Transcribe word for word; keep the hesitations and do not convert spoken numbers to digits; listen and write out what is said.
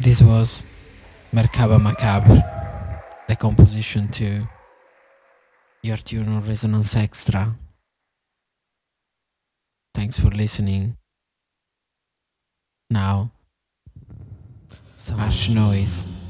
This was Merkaba Macabre, the composition to your tune on Resonance Extra. Thanks for listening. Now, harsh noise.